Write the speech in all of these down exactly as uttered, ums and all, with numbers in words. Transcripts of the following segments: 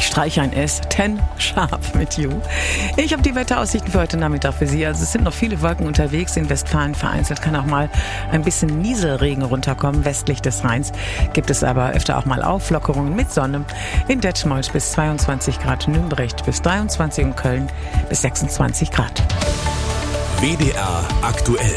Ich streiche ein S. Ten Sharp mit You. Ich habe die Wetteraussichten für heute Nachmittag für Sie. Also es sind noch viele Wolken unterwegs. In Westfalen vereinzelt kann auch mal ein bisschen Nieselregen runterkommen. Westlich des Rheins gibt es aber öfter auch mal Auflockerungen mit Sonne. In Detmold bis zweiundzwanzig Grad, Nürnberg bis dreiundzwanzig und Köln bis sechsundzwanzig Grad. W D R aktuell.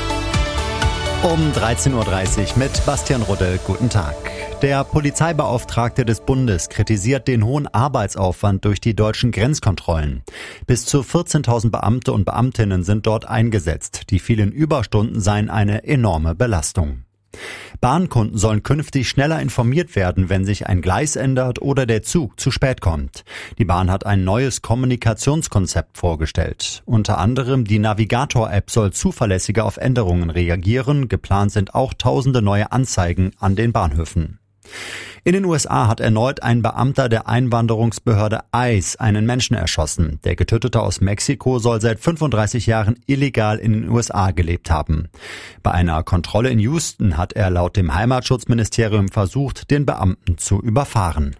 Um dreizehn Uhr dreißig mit Bastian Rudde. Guten Tag. Der Polizeibeauftragte des Bundes kritisiert den hohen Arbeitsaufwand durch die deutschen Grenzkontrollen. Bis zu vierzehntausend Beamte und Beamtinnen sind dort eingesetzt. Die vielen Überstunden seien eine enorme Belastung. Bahnkunden sollen künftig schneller informiert werden, wenn sich ein Gleis ändert oder der Zug zu spät kommt. Die Bahn hat ein neues Kommunikationskonzept vorgestellt. Unter anderem die Navigator-App soll zuverlässiger auf Änderungen reagieren. Geplant sind auch tausende neue Anzeigen an den Bahnhöfen. In den U S A hat erneut ein Beamter der Einwanderungsbehörde ICE einen Menschen erschossen. Der Getötete aus Mexiko soll seit fünfunddreißig Jahren illegal in den U S A gelebt haben. Bei einer Kontrolle in Houston hat er laut dem Heimatschutzministerium versucht, den Beamten zu überfahren.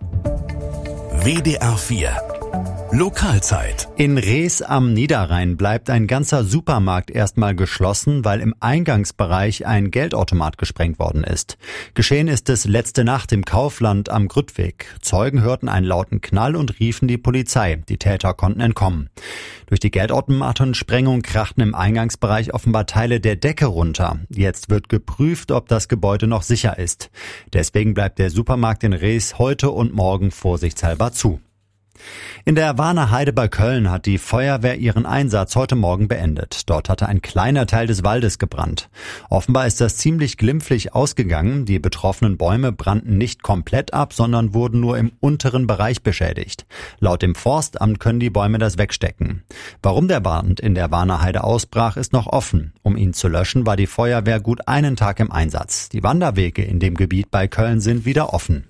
W D R vier Lokalzeit. In Rees am Niederrhein bleibt ein ganzer Supermarkt erstmal geschlossen, weil im Eingangsbereich ein Geldautomat gesprengt worden ist. Geschehen ist es letzte Nacht im Kaufland am Grüttweg. Zeugen hörten einen lauten Knall und riefen die Polizei. Die Täter konnten entkommen. Durch die Geldautomatensprengung krachten im Eingangsbereich offenbar Teile der Decke runter. Jetzt wird geprüft, ob das Gebäude noch sicher ist. Deswegen bleibt der Supermarkt in Rees heute und morgen vorsichtshalber zu. In der Warner Heide bei Köln hat die Feuerwehr ihren Einsatz heute Morgen beendet. Dort hatte ein kleiner Teil des Waldes gebrannt. Offenbar ist das ziemlich glimpflich ausgegangen. Die betroffenen Bäume brannten nicht komplett ab, sondern wurden nur im unteren Bereich beschädigt. Laut dem Forstamt können die Bäume das wegstecken. Warum der Brand in der Warner Heide ausbrach, ist noch offen. Um ihn zu löschen, war die Feuerwehr gut einen Tag im Einsatz. Die Wanderwege in dem Gebiet bei Köln sind wieder offen.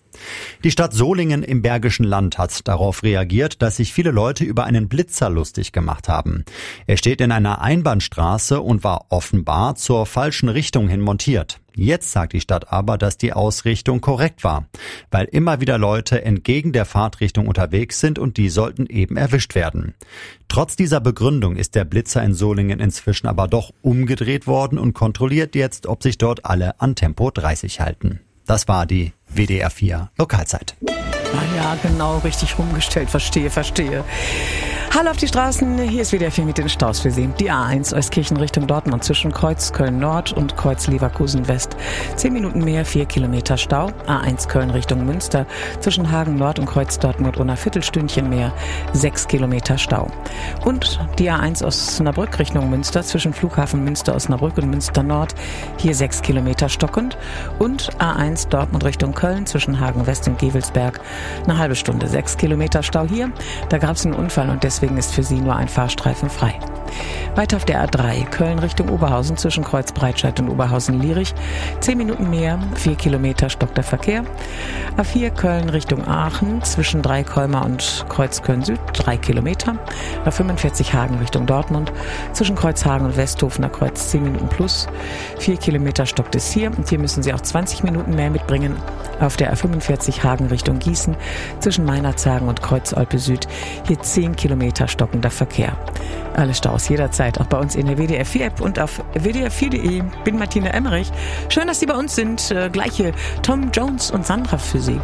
Die Stadt Solingen im Bergischen Land hat darauf reagiert, dass sich viele Leute über einen Blitzer lustig gemacht haben. Er steht in einer Einbahnstraße und war offenbar zur falschen Richtung hin montiert. Jetzt sagt die Stadt aber, dass die Ausrichtung korrekt war, weil immer wieder Leute entgegen der Fahrtrichtung unterwegs sind und die sollten eben erwischt werden. Trotz dieser Begründung ist der Blitzer in Solingen inzwischen aber doch umgedreht worden und kontrolliert jetzt, ob sich dort alle an Tempo dreißig halten. Das war die W D R vier Lokalzeit. Ah ja, genau, richtig rumgestellt. Verstehe, verstehe. Hallo auf die Straßen, hier ist W D R vier mit den Staus für Sie. Die A eins Euskirchen Richtung Dortmund zwischen Kreuz Köln Nord und Kreuz Leverkusen West. Zehn Minuten mehr, vier Kilometer Stau. A eins Köln Richtung Münster zwischen Hagen Nord und Kreuz Dortmund ohne Viertelstündchen mehr, sechs Kilometer Stau. Und die A eins Osnabrück Richtung Münster zwischen Flughafen Münster Osnabrück und Münster Nord. Hier sechs Kilometer stockend. Und A eins Dortmund Richtung Köln zwischen Hagen West und Gevelsberg. Eine halbe Stunde, sechs Kilometer Stau hier. Da gab es einen Unfall und deswegen ist für Sie nur ein Fahrstreifen frei. Weiter auf der A drei, Köln Richtung Oberhausen zwischen Kreuz Breitscheid und Oberhausen-Lierich. Zehn Minuten mehr, vier Kilometer stockt der Verkehr. A vier, Köln Richtung Aachen zwischen Dreikolmer und Kreuz Köln Süd, drei Kilometer. A fünfundvierzig, Hagen Richtung Dortmund zwischen Kreuz Hagen und Westhofener Kreuz, zehn Minuten plus. vier Kilometer stockt es hier und hier müssen Sie auch zwanzig Minuten mehr mitbringen. Auf der A fünfundvierzig, Hagen Richtung Gießen zwischen Meinerzhagen und Kreuz Olpe Süd, hier zehn Kilometer stockender Verkehr. Alle Staus jederzeit, auch bei uns in der W D R vier App und auf w d r vier punkt d e. Bin Martina Emmerich. Schön, dass Sie bei uns sind. Äh, gleiche Tom Jones und Sandra für Sie.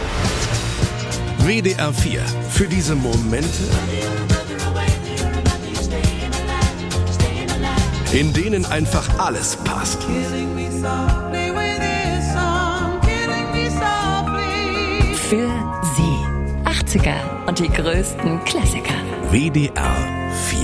W D R vier. Für diese Momente, in denen einfach alles passt. Für Sie. achtziger und die größten Klassiker. W D R